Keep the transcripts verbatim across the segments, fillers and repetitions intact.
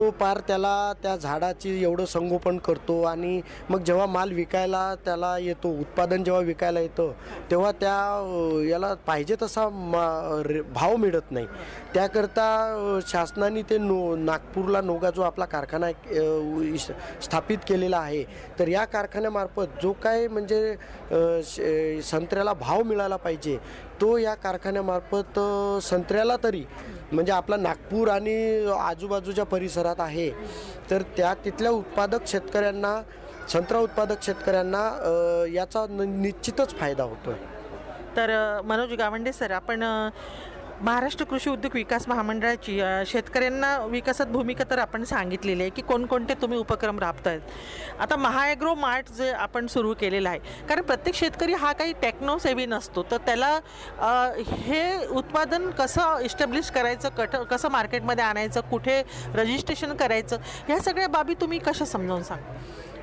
तो पार त्याला त्या झाडाची एवढं संगोपन करतो आणि मग जेव्हा माल विकायला त्याला येतो, उत्पादन जेव्हा विकायला येतं तेव्हा त्या अ, याला पाहिजे तसा मा रे भाव मिळत नाही. त्याकरता अ, शासनाने ते नो नागपूरला नोगा जो आपला कारखाना अ, इस स्थापित केलेला आहे, तर या कारखान्यामार्फत जो काय म्हणजे अ, श संत्र्याला भाव मिळाला पाहिजे तो या कारखान्यामार्फत अ, संत्र्याला तरी म्हणजे आपला नागपूर आणि आजूबाजूच्या परिसरात आहे, तर त्या तिथल्या उत्पादक शेतकऱ्यांना, संत्रा उत्पादक शेतकऱ्यांना अ, याचा न निश्चितच फायदा होतो आहे. तर अ, मनोज गावंडे सर, आपण अ, महाराष्ट्र कृषी उद्योग विकास महामंडळाची अ, शेतकऱ्यांना विकासात भूमिका तर आपण सांगितलेली आहे की कोणकोणते तुम्ही उपक्रम राबतायत. आता महाॲग्रो मार्ट जे आपण सुरू केलेलं आहे, कारण प्रत्येक शेतकरी हा काही टेक्नोसेवी नसतो, तर त्याला अ, हे उत्पादन कसं इस्टॅब्लिश करायचं, कट कसं मार्केटमध्ये आणायचं, कुठे रजिस्ट्रेशन करायचं, ह्या सगळ्या बाबी तुम्ही कशा समजावून सांगा?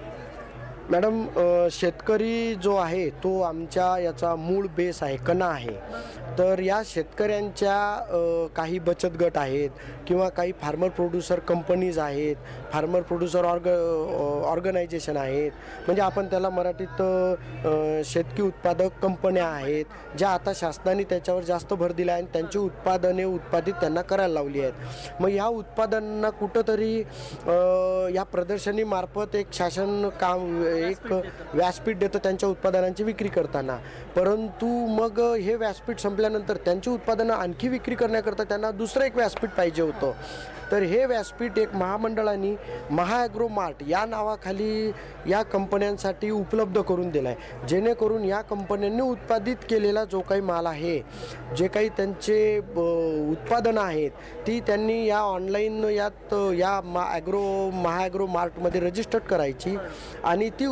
मॅडम, अ, शेतकरी जो आहे तो आमच्या याचा मूळ बेस आहे, कणा आहे. तर या शेतकऱ्यांच्या अ, काही बचत गट आहेत किंवा काही फार्मर प्रोड्युसर कंपनीज आहेत, फार्मर प्रोड्युसर ऑर्ग ऑर्गनायझेशन आहेत, म्हणजे आपण त्याला मराठीत अ, शेतकी उत्पादक कंपन्या आहेत, ज्या आता शासनाने त्याच्यावर जास्त भर दिला आहे आणि त्यांची उत्पादने उत्पादित त्यांना करायला लावली आहेत. मग ह्या उत्पादनांना कुठंतरी अ, या प्रदर्शनीमार्फत एक शासन काम एक व्यासपीठ देतं त्यांच्या उत्पादनांची विक्री करताना. परंतु मग हे व्यासपीठ संपल्यानंतर त्यांची उत्पादनं आणखी विक्री करण्याकरता त्यांना दुसरं एक व्यासपीठ पाहिजे होतं. तर हे व्यासपीठ एक महामंडळाने महाॲग्रो मार्ट या नावाखाली या कंपन्यांसाठी उपलब्ध करून दिलं आहे, जेणेकरून या कंपन्यांनी उत्पादित केलेला जो काही माल आहे, जे काही त्यांचे उत्पादनं आहेत, ती त्यांनी या ऑनलाईन यात या मा ॲग्रो महाॲग्रो मार्टमध्ये रजिस्टर्ड करायची आणि ती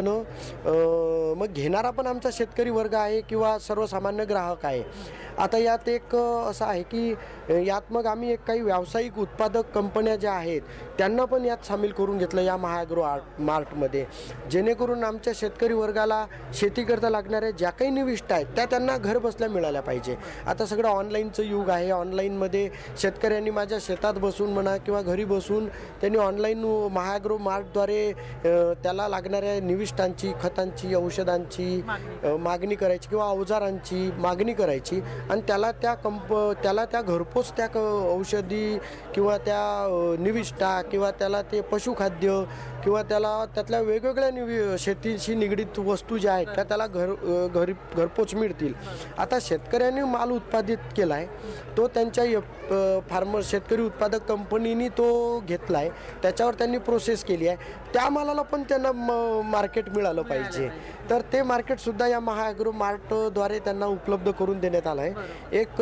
उत्पादनं मग घेणारा पण आमचा शेतकरी वर्ग आहे किंवा सर्वसामान्य ग्राहक आहे. आता यात एक असं आहे की यात मग आम्ही एक काही व्यावसायिक उत्पादक कंपन्या ज्या आहेत त्यांना पण यात सामील करून घेतलं या महाॲग्रो आर्ट मार्टमध्ये, जेणेकरून आमच्या शेतकरी वर्गाला शेतीकरता लागणाऱ्या ज्या काही निविष्ठा आहेत त्या त्यांना घर बसल्या मिळाल्या पाहिजे. आता सगळं ऑनलाईनचं युग आहे. ऑनलाईनमध्ये शेतकऱ्यांनी माझ्या शेतात बसून म्हणा किंवा घरी बसून त्यांनी ऑनलाईन महाॲग्रो मार्टद्वारे त्याला लागणाऱ्या निविष्ठांची, खतांची, औषधांची मागणी करायची किंवा अवजारांची मागणी करायची आणि त्याला त्या कंप त्याला त्या घरपोच त्या क औषधी किंवा त्या निविष्ठा किंवा त्याला ते पशुखाद्य किंवा त्याला त्यातल्या वेगवेगळ्या निवि शेतीशी निगडीत वस्तू ज्या आहेत त्या त्याला घर घरी घरपोच मिळतील. आता शेतकऱ्यांनी माल उत्पादित केला आहे, तो त्यांच्या यप फार्मर शेतकरी उत्पादक कंपनीने तो घेतला आहे, त्याच्यावर त्यांनी प्रोसेस केली आहे, त्या मालाला पण त्यांना म मार्केट मिळालं पाहिजे. तर ते मार्केटसुद्धा या महाॲग्रो मार्टद्वारे त्यांना उपलब्ध करून देण्यात आलं आहे. एक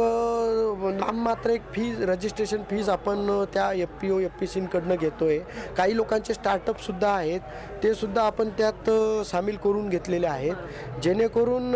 नाममात्र एक फीज, रजिस्ट्रेशन फीज आपण त्या F P O F P सींकडनं घेतो आहे. काही लोकांचे स्टार्टअपसुद्धा आहेत, ते सुद्धा आपण त्यात सामील करून घेतलेले आहेत, जेणेकरून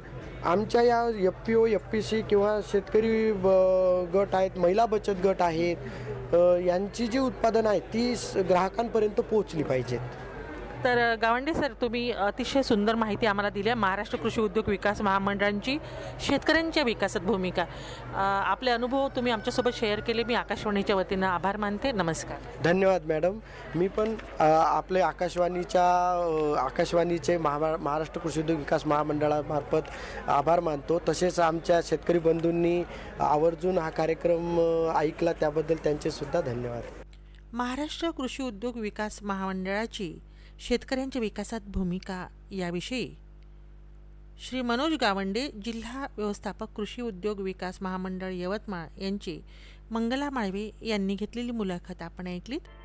आमच्या या F P O F P C किंवा शेतकरी ब गट आहेत, महिला बचत गट आहेत, यांची जी उत्पादनं आहेत ती ग्राहकांपर्यंत पोहोचली पाहिजेत. तर गावंडे सर, तुम्ही अतिशय सुंदर माहिती आम्हाला दिली आहे. महाराष्ट्र कृषी उद्योग विकास महामंडळांची शेतकऱ्यांच्या विकासात भूमिका, आपले अनुभव तुम्ही आमच्यासोबत शेअर केले. मी आकाशवाणीच्या वतीनं आभार मानते. नमस्कार. धन्यवाद मॅडम. मी पण आपले आकाशवाणीच्या आकाशवाणीचे महा महाराष्ट्र कृषी उद्योग विकास महामंडळामार्फत आभार मानतो. तसेच आमच्या शेतकरी बंधूंनी आवर्जून हा कार्यक्रम ऐकला त्याबद्दल त्यांचेसुद्धा धन्यवाद. महाराष्ट्र कृषी उद्योग विकास महामंडळाची शेतकऱ्यांच्या विकासात भूमिका याविषयी श्री मनोज गावंडे, जिल्हा व्यवस्थापक कृषी उद्योग विकास महामंडळ यवतमाळ यांची मंगला माळवे यांनी घेतलेली मुलाखत आपण ऐकलीत.